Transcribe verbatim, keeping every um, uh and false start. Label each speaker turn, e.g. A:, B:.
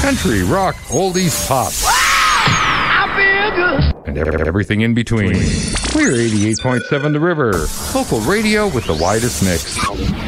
A: country, rock, oldies, pop.
B: I feel good.
A: And ev- everything in between. We're eighty-eight point seven The River, local radio with the widest mix.